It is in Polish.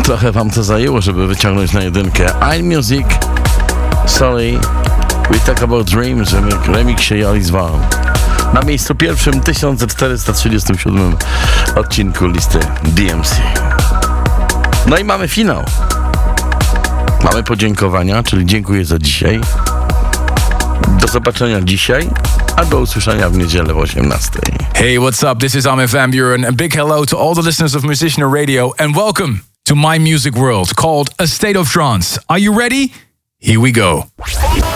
Trochę wam to zajęło, żeby wyciągnąć na jedynkę. iMusic, Sorry, We Talk About Dreams w remiksie Alice Vaughan. Na miejscu pierwszym 1437 odcinku listy DMC. No i mamy finał. Mamy podziękowania, czyli dziękuję za dzisiaj. Do zobaczenia dzisiaj, a do usłyszenia w niedzielę o 18. Hey, what's up? This is Armin van Buuren. A big hello to all the listeners of Musician Radio and welcome to my music world called A State of Trance. Are you ready? Here we go.